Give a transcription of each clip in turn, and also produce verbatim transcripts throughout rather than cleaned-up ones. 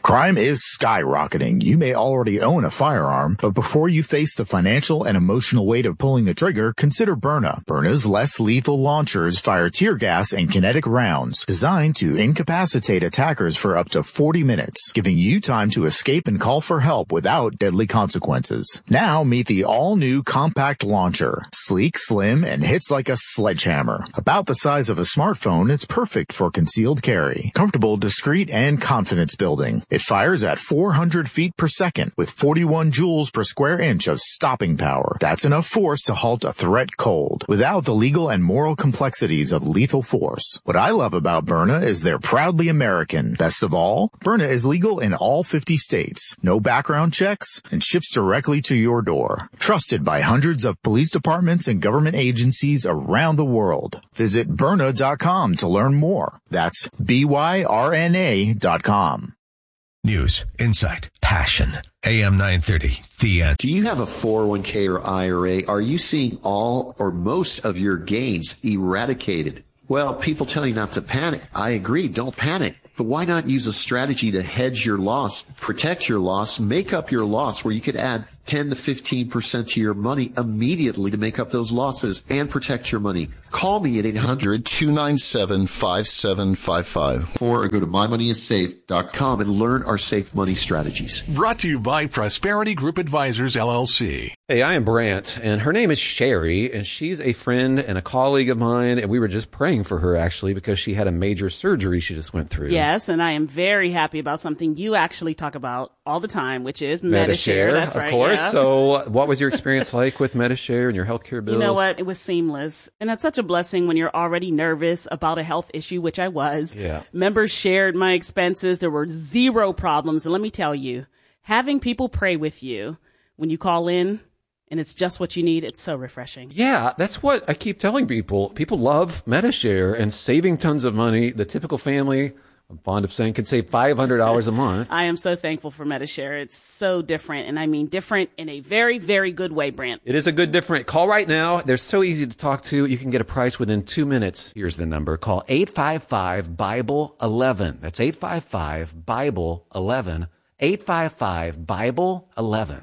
Crime is skyrocketing. You may already own a firearm, but before you face the financial and emotional weight of pulling the trigger, consider Byrna. Byrna's less lethal launchers fire tear gas and kinetic rounds designed to incapacitate attackers for up to forty minutes, giving you time to escape and call for help without deadly consequences. Now meet the all-new compact launcher. Sleek, slim, and hits like a sledgehammer. About the size of a smartphone, it's perfect for concealed carry. Comfortable, discreet, and confidence building. It fires at four hundred feet per second with forty-one joules per square inch of stopping power. That's enough force to halt a threat cold, without the legal and moral complexities of lethal force. What I love about Byrna is they're proudly American. Best of all, Byrna is legal in all fifty states, no background checks, and ships directly to your door. Trusted by hundreds of police departments and government agencies around the world. Visit Byrna dot com to learn more. That's B Y R N A dot com. News, insight, passion. A M nine thirty, The Answer. Do you have a four oh one k or I R A? Are you seeing all or most of your gains eradicated? Well, people tell you not to panic. I agree, don't panic. But why not use a strategy to hedge your loss, protect your loss, make up your loss, where you could add ten to fifteen percent to your money immediately to make up those losses and protect your money? Call me at eight hundred, two nine seven, five seven five five or go to my money is safe dot com and learn our safe money strategies. Brought to you by Prosperity Group Advisors, L L C. Hey, I am Brant, and her name is Sherry, and she's a friend and a colleague of mine, and we were just praying for her, actually, because she had a major surgery she just went through. Yes, and I am very happy about something you actually talk about all the time, which is Medi-Share. Medi-Share. That's of right, course. yeah. So what was your experience like with Medi-Share and your healthcare bills? You know what? It was seamless. And that's such a blessing when you're already nervous about a health issue, which I was. Yeah. Members shared my expenses. There were zero problems. And let me tell you, having people pray with you when you call in, and it's just what you need, it's so refreshing. Yeah, that's what I keep telling people. People love Medi-Share and saving tons of money. The typical family, I'm fond of saying, can save five hundred dollars a month. I am so thankful for Medi-Share. It's so different, and I mean different in a very, very good way, Brant. It is a good different. Call right now. They're so easy to talk to. You can get a price within two minutes. Here's the number. Call eight five five, Bible eleven. That's eight five five, Bible eleven. eight five five, Bible eleven.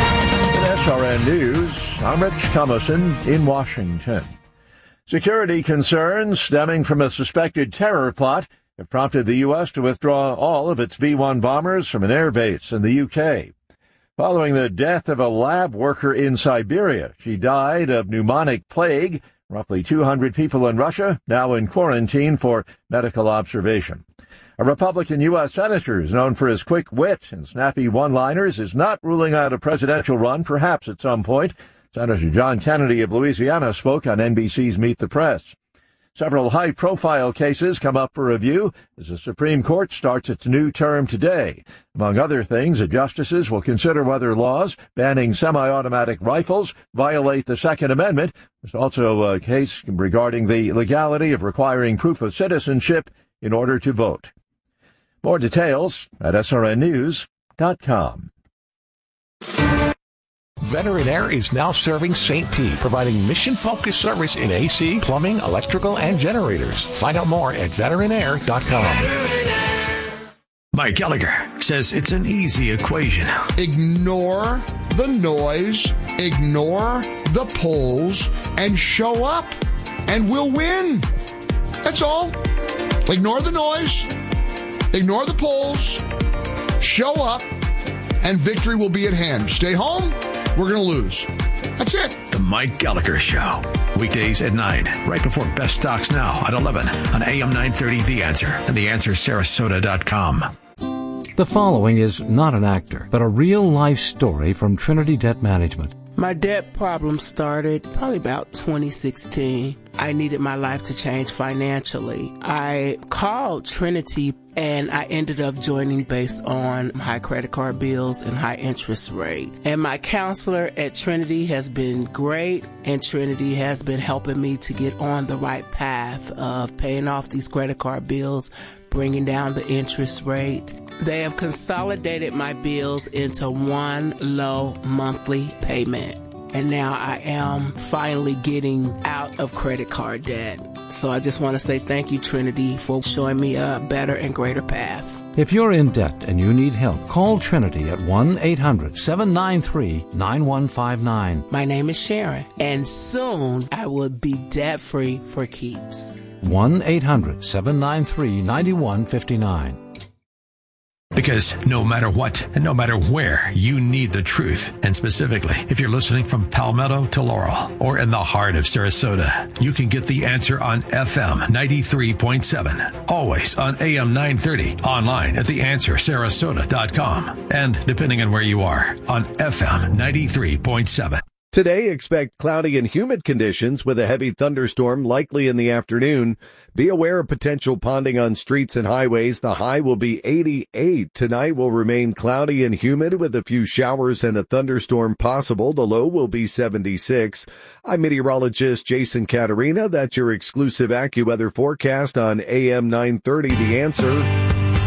S R N News, I'm Rich Thomason in Washington. Security concerns stemming from a suspected terror plot have prompted the U S to withdraw all of its B one bombers from an air base in the U K. Following the death of a lab worker in Siberia, she died of pneumonic plague. Roughly two hundred people in Russia now in quarantine for medical observation. A Republican U S senator is known for his quick wit and snappy one-liners is not ruling out a presidential run, perhaps at some point. Senator John Kennedy of Louisiana spoke on N B C's Meet the Press. Several high-profile cases come up for review as the Supreme Court starts its new term today. Among other things, the justices will consider whether laws banning semi-automatic rifles violate the Second Amendment. There's also a case regarding the legality of requiring proof of citizenship in order to vote. More details at S R N news dot com. Veteran Air is now serving Saint Pete, providing mission-focused service in A C, plumbing, electrical, and generators. Find out more at veteran air dot com. Mike Gallagher says it's an easy equation. Ignore the noise, ignore the polls, and show up, and we'll win. That's all. Ignore the noise, ignore the polls, show up, and victory will be at hand. Stay home, we're going to lose. That's it. The Mike Gallagher Show. Weekdays at nine, right before Best Stocks Now at eleven on A M nine thirty The Answer and the answer sarasota dot com. The following is not an actor, but a real-life story from Trinity Debt Management. My debt problem started probably about twenty sixteen. I needed my life to change financially. I called Trinity and I ended up joining based on high credit card bills and high interest rate. And my counselor at Trinity has been great, and Trinity has been helping me to get on the right path of paying off these credit card bills, bringing down the interest rate. They have consolidated my bills into one low monthly payment. And now I am finally getting out of credit card debt. So I just want to say thank you, Trinity, for showing me a better and greater path. If you're in debt and you need help, call Trinity at one eight hundred seven nine three nine one five nine. My name is Sharon, and soon I will be debt-free for keeps. one eight hundred seven nine three nine one five nine. Because no matter what and no matter where, you need the truth. And specifically, if you're listening from Palmetto to Laurel or in the heart of Sarasota, you can get The Answer on F M ninety-three point seven. Always on A M nine thirty. Online at the answer sarasota dot com. And depending on where you are, on F M ninety-three point seven. Today, expect cloudy and humid conditions with a heavy thunderstorm likely in the afternoon. Be aware of potential ponding on streets and highways. The high will be eighty-eight. Tonight will remain cloudy and humid with a few showers and a thunderstorm possible. The low will be seventy-six. I'm meteorologist Jason Caterina. That's your exclusive AccuWeather forecast on A M nine thirty. The Answer.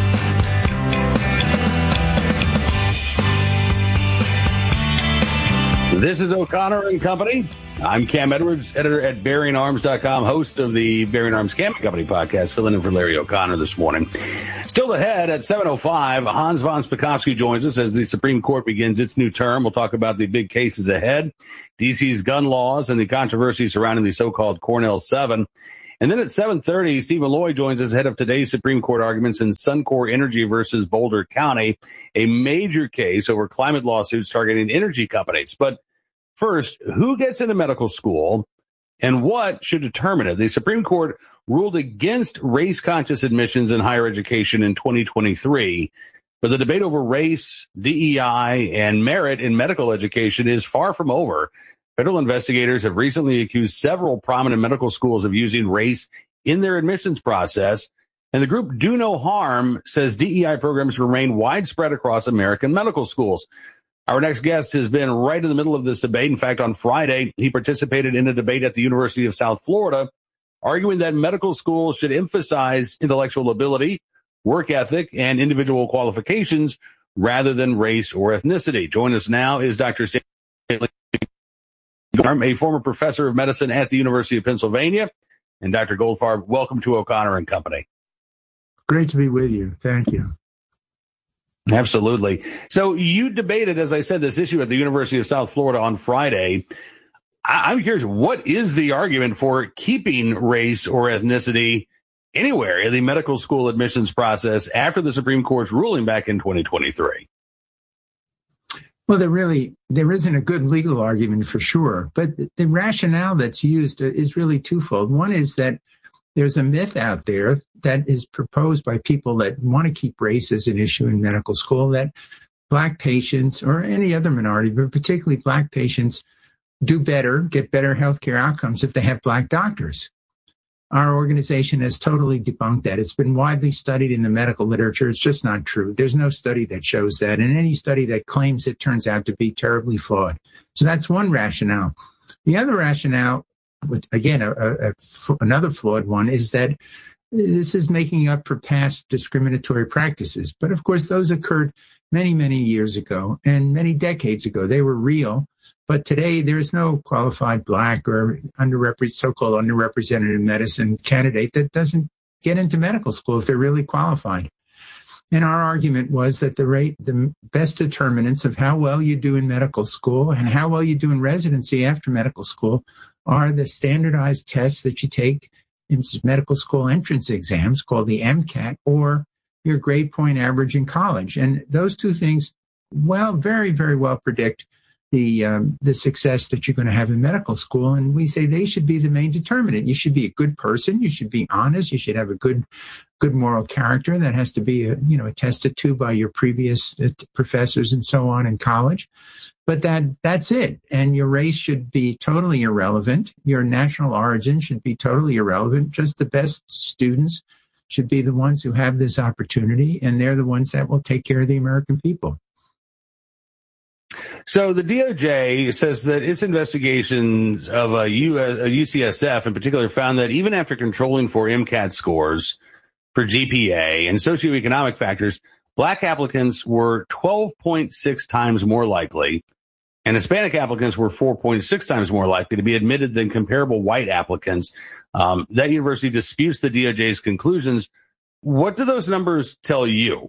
This is O'Connor and Company. I'm Cam Edwards, editor at Bearing Arms dot com, host of the Bearing Arms Camping Company podcast, filling in for Larry O'Connor this morning. Still ahead at seven oh five, Hans von Spakovsky joins us as the Supreme Court begins its new term. We'll talk about the big cases ahead, D C's gun laws, and the controversy surrounding the so-called Cornell seven. And then at seven thirty, Steve Malloy joins us ahead of today's Supreme Court arguments in Suncor Energy versus Boulder County, a major case over climate lawsuits targeting energy companies. But first, who gets into medical school and what should determine it? The Supreme Court ruled against race-conscious admissions in higher education in twenty twenty-three, but the debate over race, D E I, and merit in medical education is far from over. Federal investigators have recently accused several prominent medical schools of using race in their admissions process, and the group Do No Harm says D E I programs remain widespread across American medical schools. Our next guest has been right in the middle of this debate. In fact, on Friday, he participated in a debate at the University of South Florida, arguing that medical schools should emphasize intellectual ability, work ethic, and individual qualifications rather than race or ethnicity. Join us now is Doctor Stanley, a former professor of medicine at the University of Pennsylvania. And Doctor Goldfarb, welcome to O'Connor and Company. Great to be with you. Thank you. Absolutely. So you debated, as I said, this issue at the University of South Florida on Friday. I- I'm curious, what is the argument for keeping race or ethnicity anywhere in the medical school admissions process after the Supreme Court's ruling back in twenty twenty-three? Well, there really, there isn't a good legal argument for sure, but the rationale that's used is really twofold. One is that there's a myth out there that is proposed by people that want to keep race as an issue in medical school, that Black patients or any other minority, but particularly Black patients, do better, get better healthcare outcomes if they have Black doctors. Our organization has totally debunked that. It's been widely studied in the medical literature. It's just not true. There's no study that shows that, and any study that claims it turns out to be terribly flawed. So that's one rationale. The other rationale, with, again, a, a, a, another flawed one, is that this is making up for past discriminatory practices. But of course, those occurred many, many years ago and many decades ago. They were real. But today, there is no qualified Black or underrepresented, so-called underrepresented in medicine candidate that doesn't get into medical school if they're really qualified. And our argument was that the rate, the best determinants of how well you do in medical school and how well you do in residency after medical school are the standardized tests that you take in medical school entrance exams called the MCAT, or your grade point average in college. And those two things, well, very, very well predict the um, the success that you're going to have in medical school. And we say they should be the main determinant. You should be a good person. You should be honest. You should have a good good moral character that has to be, uh, you know, attested to by your previous uh, professors and so on in college. But that that's it. And your race should be totally irrelevant. Your national origin should be totally irrelevant. Just the best students should be the ones who have this opportunity, and they're the ones that will take care of the American people. So the D O J says that its investigations of a, U, a U C S F in particular found that even after controlling for MCAT scores, for G P A and socioeconomic factors, Black applicants were twelve point six times more likely And Hispanic applicants were four point six times more likely to be admitted than comparable white applicants. Um, that university disputes the D O J's conclusions. What do those numbers tell you?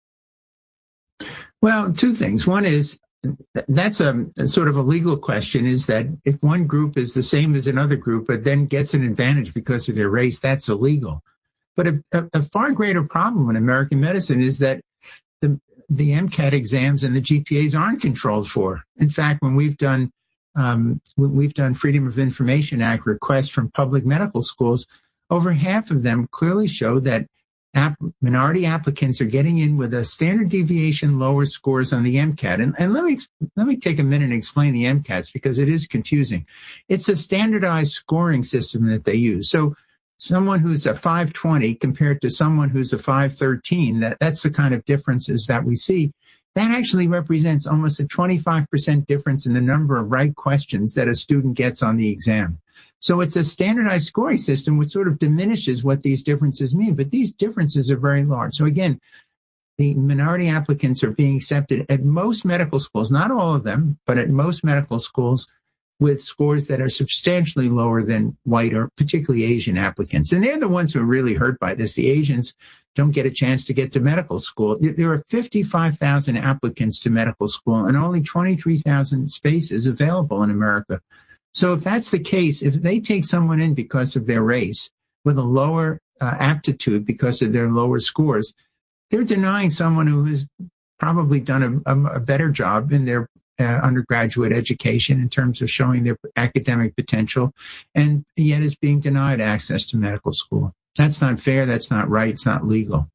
Well, two things. One is that's a, a sort of a legal question, is that if one group is the same as another group, but then gets an advantage because of their race, that's illegal. But a, a, a far greater problem in American medicine is that the the MCAT exams and the G P As aren't controlled for. In fact, when we've done um, when we've done Freedom of Information Act requests from public medical schools, over half of them clearly show that app, minority applicants are getting in with a standard deviation lower scores on the MCAT. And, and let me let me take a minute and explain the MCATs, because it is confusing. It's a standardized scoring system that they use. So someone who's a five twenty compared to someone who's a five thirteen, that, that's the kind of differences that we see. That actually represents almost a twenty-five percent difference in the number of right questions that a student gets on the exam. So it's a standardized scoring system which sort of diminishes what these differences mean, but these differences are very large. So again, the minority applicants are being accepted at most medical schools, not all of them, but at most medical schools, with scores that are substantially lower than white or particularly Asian applicants. And they're the ones who are really hurt by this. The Asians don't get a chance to get to medical school. There are fifty-five thousand applicants to medical school and only twenty-three thousand spaces available in America. So if that's the case, if they take someone in because of their race with a lower uh, aptitude because of their lower scores, they're denying someone who has probably done a, a, a better job in their Uh, undergraduate education in terms of showing their academic potential, and yet is being denied access to medical school. That's not fair. That's not right. It's not legal.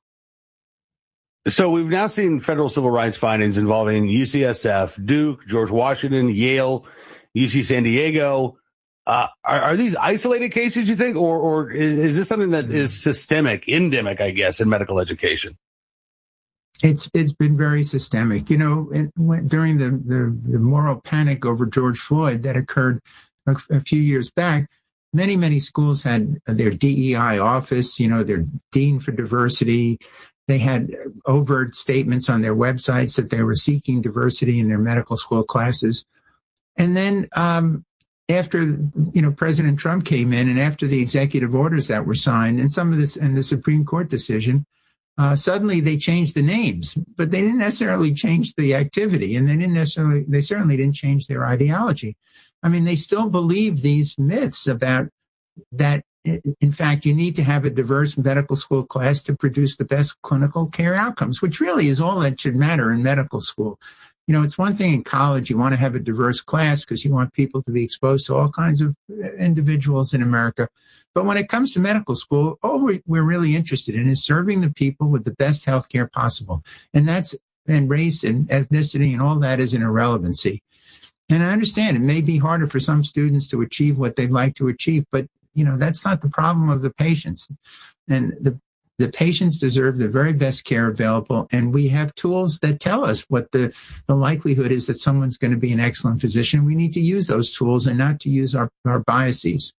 So we've now seen federal civil rights findings involving U C S F, Duke, George Washington, Yale, U C San Diego. Uh, are, are these isolated cases, you think, or, or is, is this something that is systemic, endemic, I guess, in medical education? It's it's been very systemic. You know, it went, during the, the, the moral panic over George Floyd that occurred a, a few years back, many, many schools had their D E I office, you know, their dean for diversity. They had overt statements on their websites that they were seeking diversity in their medical school classes. And then um, after, you know, President Trump came in, and after the executive orders that were signed and some of this and the Supreme Court decision, Uh, suddenly they changed the names, but they didn't necessarily change the activity, and they didn't necessarily, they certainly didn't change their ideology. I mean, they still believe these myths about that. In fact, you need to have a diverse medical school class to produce the best clinical care outcomes, which really is all that should matter in medical school. You know, it's one thing in college, you want to have a diverse class because you want people to be exposed to all kinds of individuals in America. But when it comes to medical school, all we're really interested in is serving the people with the best health care possible. And that's, and race and ethnicity and all that is an irrelevancy. And I understand it may be harder for some students to achieve what they'd like to achieve, but, you know, that's not the problem of the patients. And the The patients deserve the very best care available, and we have tools that tell us what the, the likelihood is that someone's going to be an excellent physician. We need to use those tools and not to use our, our biases.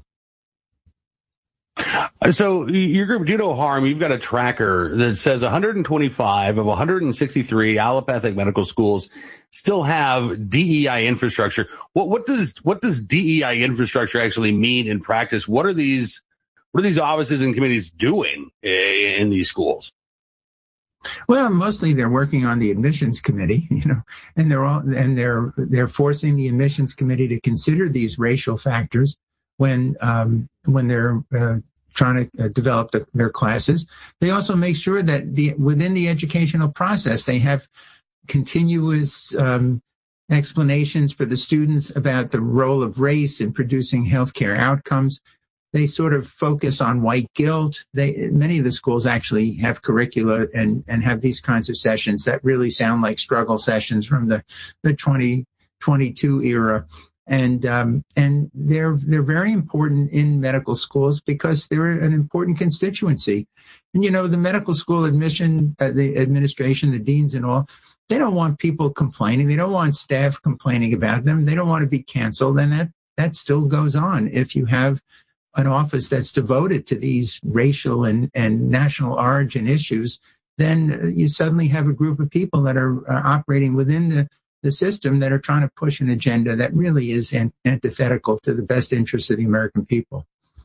So your group, Do No Harm, you've got a tracker that says one hundred twenty-five of one hundred sixty-three allopathic medical schools still have D E I infrastructure. What, what does what does D E I infrastructure actually mean in practice? What are these What are these offices and committees doing in these schools? Well, mostly they're working on the admissions committee, you know, and they're all, and they're they're forcing the admissions committee to consider these racial factors when um, when they're uh, trying to uh, develop the, their classes. They also make sure that the within the educational process they have continuous um, explanations for the students about the role of race in producing healthcare outcomes. They sort of focus on white guilt. They, many of the schools actually have curricula and, and have these kinds of sessions that really sound like struggle sessions from the, the twenty twenty-two era. And, um, and they're, they're very important in medical schools because they're an important constituency. And, you know, the medical school admission, uh, the administration, the deans and all, they don't want people complaining. They don't want staff complaining about them. They don't want to be canceled. And that, that still goes on if you have an office that's devoted to these racial and, and national origin issues, then you suddenly have a group of people that are uh, operating within the, the system that are trying to push an agenda that really is an- antithetical to the best interests of the American people.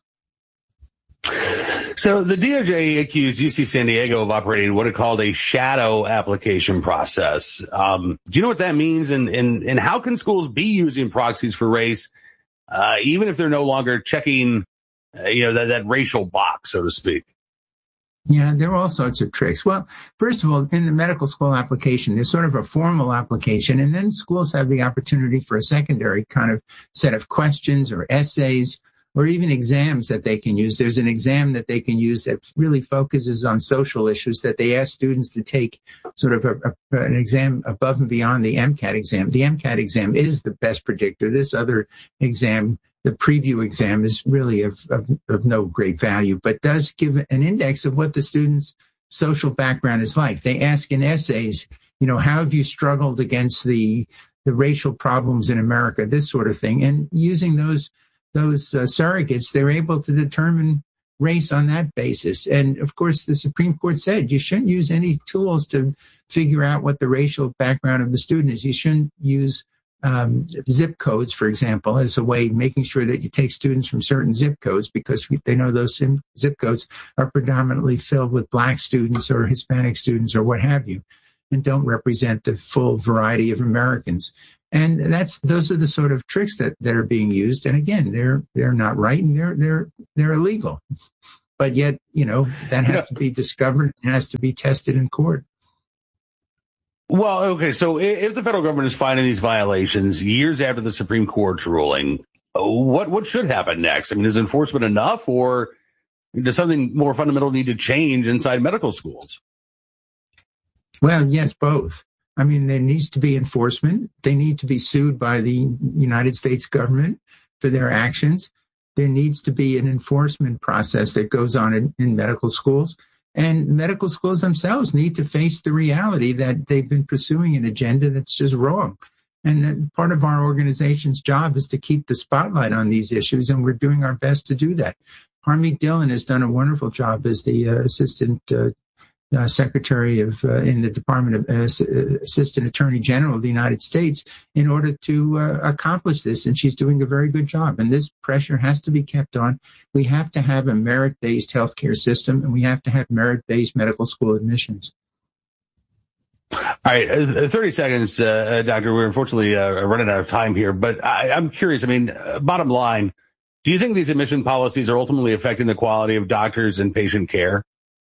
So the D O J accused U C San Diego of operating what it called a shadow application process. Um, do you know what that means? And, and, and how can schools be using proxies for race, uh, even if they're no longer checking, uh, you know, that, that racial box, so to speak? Yeah, there are all sorts of tricks. Well, first of all, in the medical school application, there's sort of a formal application, and then schools have the opportunity for a secondary kind of set of questions or essays or even exams that they can use. There's an exam that they can use that really focuses on social issues that they ask students to take sort of a, a, an exam above and beyond the MCAT exam. The MCAT exam is the best predictor. This other exam, the preview exam, is really of, of, of no great value, but does give an index of what the student's social background is like. They ask in essays, you know, how have you struggled against the the racial problems in America, this sort of thing. And using those those uh, surrogates, they're able to determine race on that basis. And of course, the Supreme Court said you shouldn't use any tools to figure out what the racial background of the student is. You shouldn't use um, zip codes, for example, as a way of making sure that you take students from certain zip codes, because we, they know those zip codes are predominantly filled with black students or Hispanic students or what have you, and don't represent the full variety of Americans. And that's those are the sort of tricks that, that are being used. And again, they're they're not right, and they're they're they're illegal. But yet, you know, that has yeah. to be discovered and has to be tested in court. Well, okay, so if the federal government is finding these violations years after the Supreme Court's ruling, what what should happen next? I mean, is enforcement enough, or does something more fundamental need to change inside medical schools? Well, yes, both. I mean, there needs to be enforcement. They need to be sued by the United States government for their actions. There needs to be an enforcement process that goes on in, in medical schools. And medical schools themselves need to face the reality that they've been pursuing an agenda that's just wrong. And that part of our organization's job is to keep the spotlight on these issues, and we're doing our best to do that. Harmeet Dillon has done a wonderful job as the uh, assistant uh, Uh, Secretary of uh, in the Department of uh, Assistant Attorney General of the United States in order to uh, accomplish this, and she's doing a very good job. And this pressure has to be kept on. We have to have a merit-based healthcare system, and we have to have merit-based medical school admissions. All right, uh, thirty seconds, uh, Doctor. We're unfortunately uh, running out of time here, but I, I'm curious. I mean, uh, bottom line, do you think these admission policies are ultimately affecting the quality of doctors and patient care?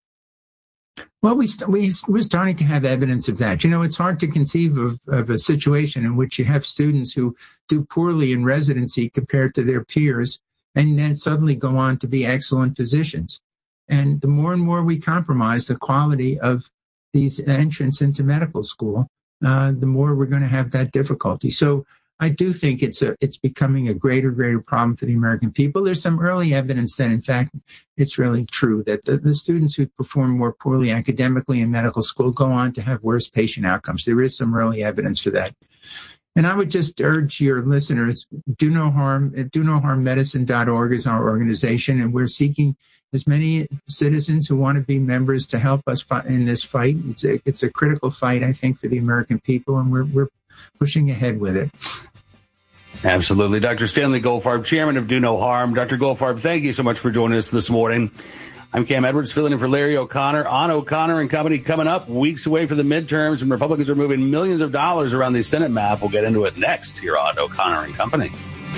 Well, we, st- we, we're starting to have evidence of that. You know, it's hard to conceive of, of a situation in which you have students who do poorly in residency compared to their peers and then suddenly go on to be excellent physicians. And the more and more we compromise the quality of these entrants into medical school, uh, the more we're going to have that difficulty. So I do think it's a, it's becoming a greater, greater problem for the American people. There's some early evidence that, in fact, it's really true that the, the students who perform more poorly academically in medical school go on to have worse patient outcomes. There is some early evidence for that. And I would just urge your listeners, do no harm, do no harm medicine dot org is our organization, and we're seeking as many citizens who want to be members to help us fight in this fight. It's a, it's a critical fight, I think, for the American people, and we're, we're pushing ahead with it. Absolutely. Doctor Stanley Goldfarb, chairman of Do No Harm. Doctor Goldfarb, thank you so much for joining us this morning. I'm Cam Edwards, filling in for Larry O'Connor. On O'Connor and Company coming up, weeks away for the midterms, and Republicans are moving millions of dollars around the Senate map. We'll get into it next here on O'Connor and Company.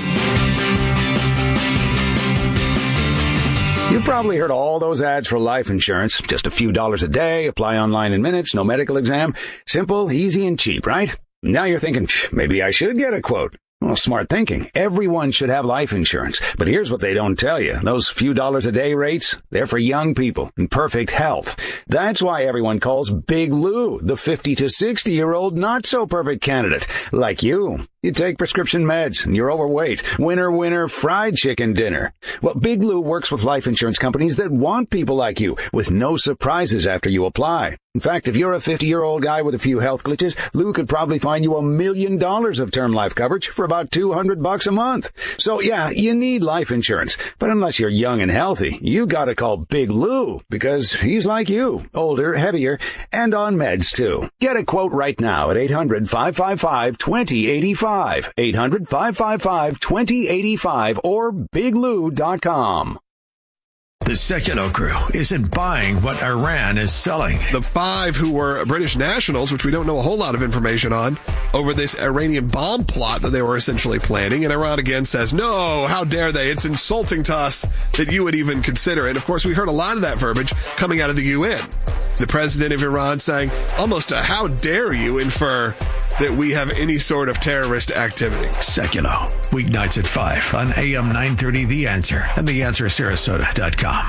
You've probably heard all those ads for life insurance. Just a few dollars a day, apply online in minutes, no medical exam. Simple, easy, and cheap, right? Now you're thinking, maybe I should get a quote. Well, smart thinking. Everyone should have life insurance. But here's what they don't tell you. Those few dollars a day rates, they're for young people in perfect health. That's why everyone calls Big Lou the fifty to sixty-year-old not-so-perfect candidate, like you. You take prescription meds and you're overweight. Winner, winner, fried chicken dinner. Well, Big Lou works with life insurance companies that want people like you with no surprises after you apply. In fact, if you're a fifty-year-old guy with a few health glitches, Lou could probably find you a million dollars of term life coverage for about two hundred bucks a month. So yeah, you need life insurance. But unless you're young and healthy, you gotta call Big Lou because he's like you, older, heavier, and on meds too. Get a quote right now at eight hundred, five five five, two zero eight five. eight hundred, five five five, two zero eight five or big lou dot com. The Secular crew isn't buying what Iran is selling. The five who were British nationals, which we don't know a whole lot of information on, over this Iranian bomb plot that they were essentially planning. And Iran again says, no, how dare they? It's insulting to us that you would even consider it. And of course, we heard a lot of that verbiage coming out of the U N. The president of Iran saying almost a how dare you infer that we have any sort of terrorist activity. Secular, weeknights at five on A M nine thirty The Answer and the answer sarasota dot com.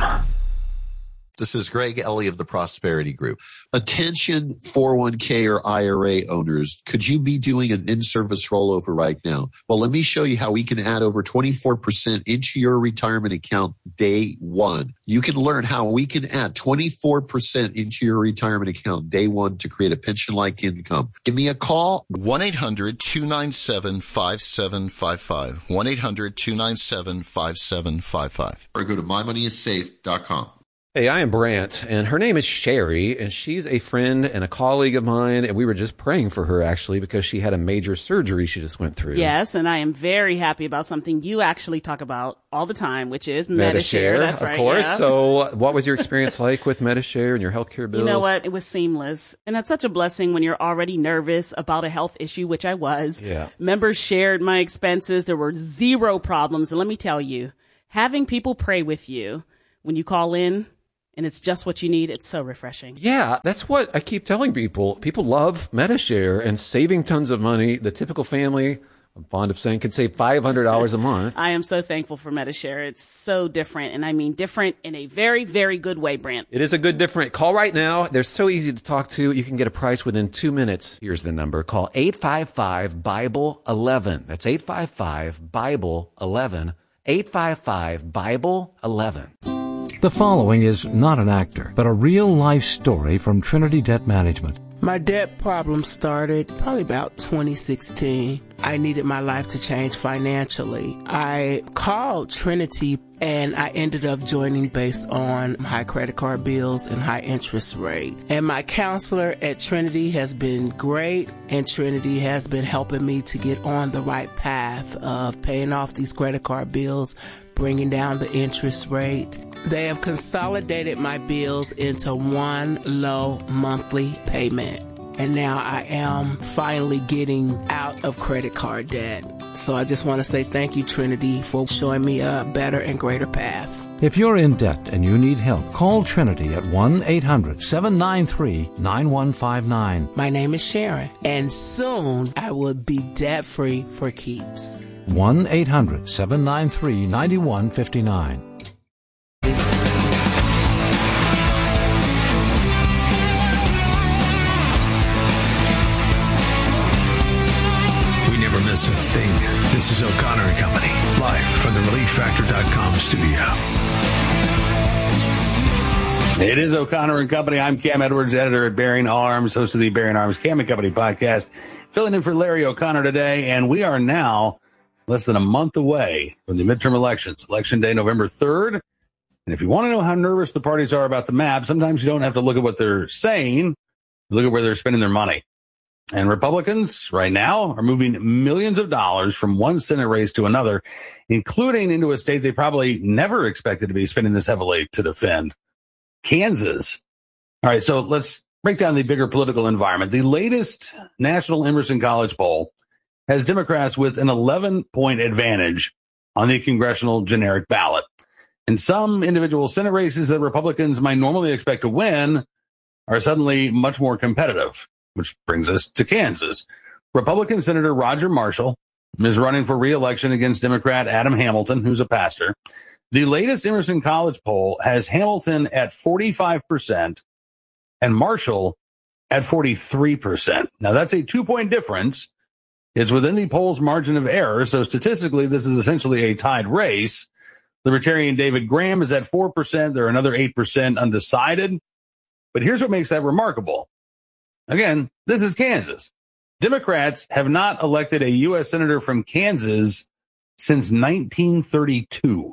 This is Greg Ellie of the Prosperity Group. Attention four oh one k or I R A owners, could you be doing an in-service rollover right now? Well, let me show you how we can add over twenty-four percent into your retirement account day one. You can learn how we can add twenty-four percent into your retirement account day one to create a pension-like income. Give me a call. one eight hundred, two nine seven, five seven five five. one eight hundred, two nine seven, five seven five five. Or go to my money is safe dot com. Hey, I am Brant, and her name is Sherry, and she's a friend and a colleague of mine, and we were just praying for her, actually, because she had a major surgery she just went through. Yes, and I am very happy about something you actually talk about all the time, which is Medi-Share. Medi-Share, That's of right, course. yeah. So what was your experience like with Medi-Share and your healthcare bills? You know what? It was seamless, and that's such a blessing when you're already nervous about a health issue, which I was. Yeah. Members shared my expenses. There were zero problems, and let me tell you, having people pray with you when you call in, and it's just what you need. It's so refreshing. Yeah, that's what I keep telling people. People love Medi-Share and saving tons of money. The typical family, I'm fond of saying, can save five hundred dollars a month. I am so thankful for Medi-Share. It's so different, and I mean different in a very, very good way, Brant. It is a good different. Call right now. They're so easy to talk to. You can get a price within two minutes. Here's the number. Call eight five five, Bible eleven. That's eight five five, Bible eleven. eight five five, Bible eleven. The following is not an actor, but a real-life story from Trinity Debt Management. My debt problem started probably about twenty sixteen. I needed my life to change financially. I called Trinity and I ended up joining based on high credit card bills and high interest rate. And my counselor at Trinity has been great, and Trinity has been helping me to get on the right path of paying off these credit card bills, bringing down the interest rate. They have consolidated my bills into one low monthly payment. And now I am finally getting out of credit card debt. So I just want to say thank you, Trinity, for showing me a better and greater path. If you're in debt and you need help, call Trinity at one eight hundred, seven nine three, nine one five nine. My name is Sharon, and soon I will be debt-free for keeps. one eight hundred, seven nine three, nine one five nine. Miss a thing. This is O'Connor and Company, live from the relief factor dot com studio. It is O'Connor and Company. I'm Cam Edwards, editor at Bearing Arms, host of the Bearing Arms Cam and Company podcast, filling in for Larry O'Connor today. And we are now less than a month away from the midterm elections, election day, November third. And if you want to know how nervous the parties are about the map, sometimes you don't have to look at what they're saying, look at where they're spending their money. And Republicans right now are moving millions of dollars from one Senate race to another, including into a state they probably never expected to be spending this heavily to defend, Kansas. All right, so let's break down the bigger political environment. The latest National Emerson College poll has Democrats with an eleven-point advantage on the congressional generic ballot. And some individual Senate races that Republicans might normally expect to win are suddenly much more competitive. Which brings us to Kansas. Republican Senator Roger Marshall is running for re-election against Democrat Adam Hamilton, who's a pastor. The latest Emerson College poll has Hamilton at forty-five percent and Marshall at forty-three percent. Now, that's a two-point difference It's within the poll's margin of error, so statistically this is essentially a tied race. Libertarian David Graham is at four percent. There are another eight percent undecided. But here's what makes that remarkable. Again, this is Kansas. Democrats have not elected a U S senator from Kansas since nineteen thirty-two.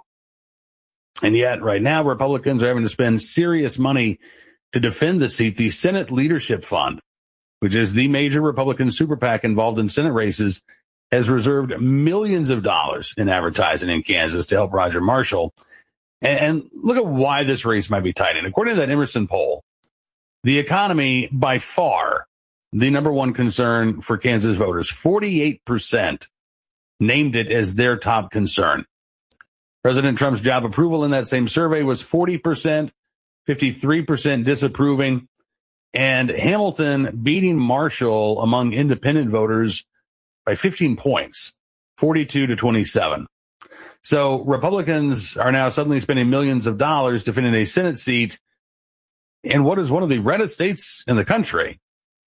And yet, right now, Republicans are having to spend serious money to defend the seat. The Senate Leadership Fund, which is the major Republican super PAC involved in Senate races, has reserved millions of dollars in advertising in Kansas to help Roger Marshall. And, and look at why this race might be tight. And according to that Emerson poll, the economy, by far, the number one concern for Kansas voters, forty-eight percent named it as their top concern. President Trump's job approval in that same survey was forty percent, fifty-three percent disapproving, and Hamilton beating Marshall among independent voters by fifteen points, forty-two to twenty-seven. So Republicans are now suddenly spending millions of dollars defending a Senate seat in what is one of the reddest states in the country.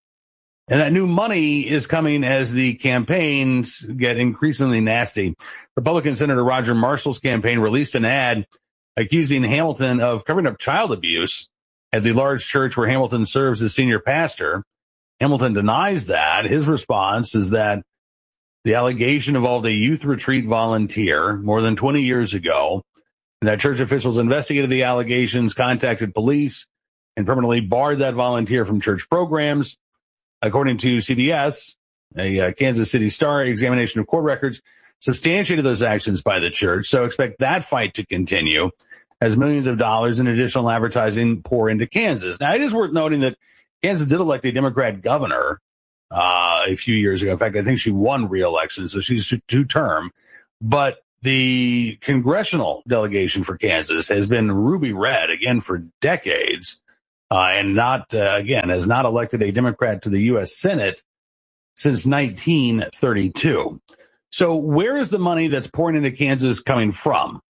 And that new money is coming as the campaigns get increasingly nasty. Republican Senator Roger Marshall's campaign released an ad accusing Hamilton of covering up child abuse at the large church where Hamilton serves as senior pastor. Hamilton denies that. His response is that the allegation involved a youth retreat volunteer more than twenty years ago, and that church officials investigated the allegations, contacted police, and permanently barred that volunteer from church programs. According to C B S, a uh, Kansas City Star examination of court records substantiated those actions by the church. So expect that fight to continue as millions of dollars in additional advertising pour into Kansas. Now, it is worth noting that Kansas did elect a Democrat governor uh, a few years ago. In fact, I think she won re-election, so she's two-term. But the congressional delegation for Kansas has been ruby red, again, for decades. Uh, and not, uh, again, has not elected a Democrat to the U S Senate since nineteen thirty-two. So where is the money that's pouring into Kansas coming from?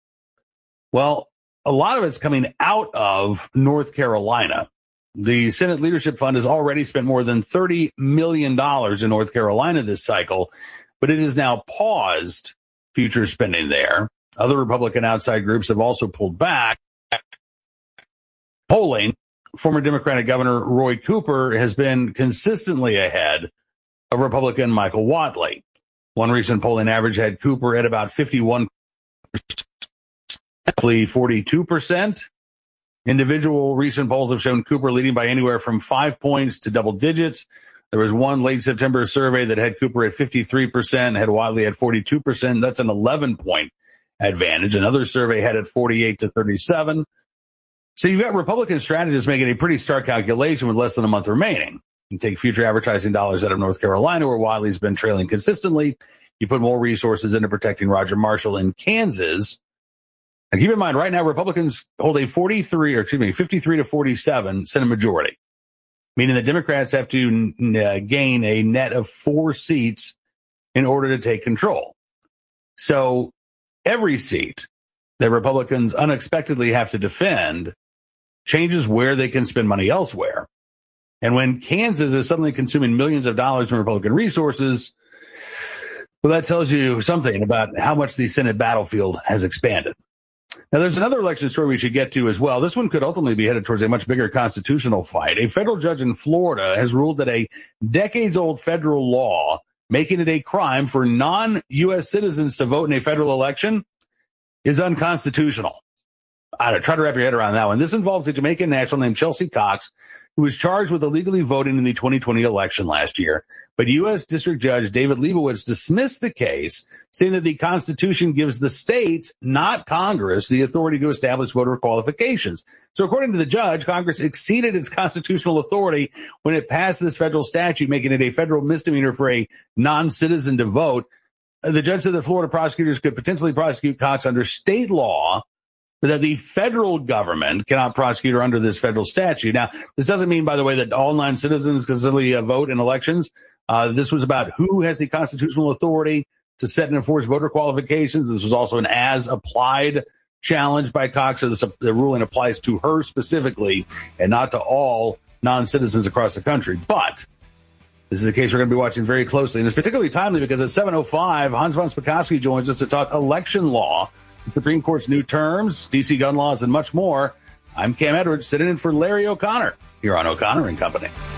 Well, a lot of it's coming out of North Carolina. The Senate Leadership Fund has already spent more than thirty million dollars in North Carolina this cycle, but it has now paused future spending there. Other Republican outside groups have also pulled back. Polling, former Democratic Governor Roy Cooper has been consistently ahead of Republican Michael Whatley. One recent polling average had Cooper at about fifty-one percent, forty-two percent. Individual recent polls have shown Cooper leading by anywhere from five points to double digits. There was one late September survey that had Cooper at fifty-three percent, had Whatley at forty-two percent. That's an eleven-point advantage. Another survey had it forty-eight to thirty-seven. So you've got Republican strategists making a pretty stark calculation with less than a month remaining. You take future advertising dollars out of North Carolina, where Whatley's been trailing consistently. You put more resources into protecting Roger Marshall in Kansas. And keep in mind, right now, Republicans hold a forty-three, or excuse me, fifty-three to forty-seven Senate majority, meaning that Democrats have to uh, gain a net of four seats in order to take control. So every seat that Republicans unexpectedly have to defend changes where they can spend money elsewhere. And when Kansas is suddenly consuming millions of dollars in Republican resources, well, that tells you something about how much the Senate battlefield has expanded. Now, there's another election story we should get to as well. This one could ultimately be headed towards a much bigger constitutional fight. A federal judge in Florida has ruled that a decades-old federal law making it a crime for non-U S citizens to vote in a federal election is unconstitutional. I don't try to wrap your head around that one. This involves a Jamaican national named Chelsea Cox, who was charged with illegally voting in the twenty twenty election last year. But U S District Judge David Leibowitz dismissed the case, saying that the Constitution gives the states, not Congress, the authority to establish voter qualifications. So according to the judge, Congress exceeded its constitutional authority when it passed this federal statute, making it a federal misdemeanor for a non-citizen to vote. The judge said that Florida prosecutors could potentially prosecute Cox under state law, but that the federal government cannot prosecute her under this federal statute. Now, this doesn't mean, by the way, that all non-citizens can simply uh, vote in elections. Uh, this was about who has the constitutional authority to set and enforce voter qualifications. This was also an as-applied challenge by Cox. So this, uh, the ruling applies to her specifically and not to all non-citizens across the country. But This is a case we're going to be watching very closely, and it's particularly timely because at seven oh five, Hans von Spakovsky joins us to talk election law, the Supreme Court's new terms, D C gun laws, and much more. I'm Cam Edwards, sitting in for Larry O'Connor here on O'Connor and Company.